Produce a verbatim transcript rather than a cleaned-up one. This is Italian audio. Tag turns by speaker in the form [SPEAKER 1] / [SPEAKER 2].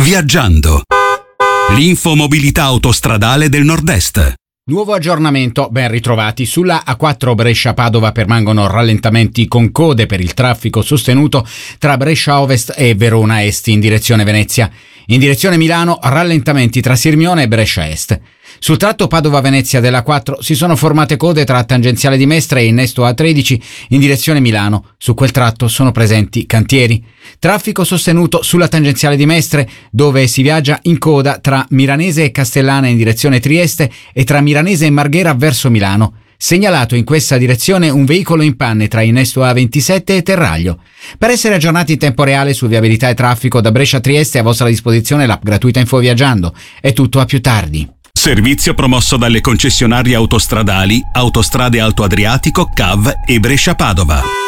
[SPEAKER 1] Viaggiando. L'infomobilità autostradale del Nord-Est.
[SPEAKER 2] Nuovo aggiornamento, ben ritrovati. Sulla A quattro Brescia-Padova permangono rallentamenti con code per il traffico sostenuto tra Brescia Ovest e Verona Est in direzione Venezia. In direzione Milano, rallentamenti tra Sirmione e Brescia Est. Sul tratto Padova-Venezia della A quattro si sono formate code tra tangenziale di Mestre e innesto A tredici in direzione Milano. Su quel tratto sono presenti cantieri. Traffico sostenuto sulla tangenziale di Mestre, dove si viaggia in coda tra Miranese e Castellana in direzione Trieste e tra Miranese e Marghera verso Milano. Segnalato in questa direzione un veicolo in panne tra innesto A ventisette e Terraglio. Per essere aggiornati in tempo reale su viabilità e traffico da Brescia a Trieste è a vostra disposizione l'app gratuita Info Viaggiando. È tutto, a più tardi.
[SPEAKER 1] Servizio promosso dalle concessionarie autostradali Autostrade Alto Adriatico, C A V e Brescia Padova.